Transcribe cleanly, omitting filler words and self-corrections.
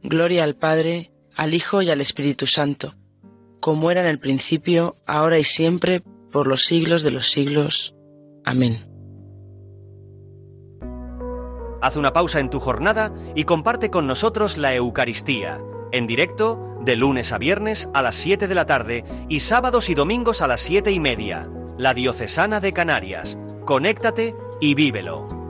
Gloria al Padre, al Hijo y al Espíritu Santo, como era en el principio, ahora y siempre, por los siglos de los siglos. Amén. Haz una pausa en tu jornada y comparte con nosotros la Eucaristía, en directo, de lunes a viernes a las 7 de la tarde y sábados y domingos a las 7:30. La Diocesana de Canarias. Conéctate y vívelo.